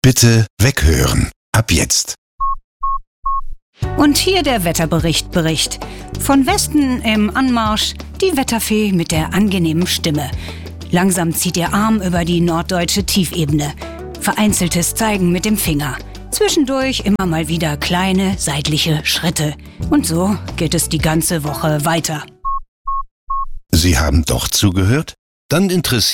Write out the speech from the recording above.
Bitte weghören. Ab jetzt. Und hier der Wetterbericht. Von Westen im Anmarsch die Wetterfee mit der angenehmen Stimme. Langsam zieht ihr Arm über die norddeutsche Tiefebene. Vereinzeltes Zeigen mit dem Finger. Zwischendurch immer mal wieder kleine seitliche Schritte. Und so geht es die ganze Woche weiter. Sie haben doch zugehört? Dann interessiert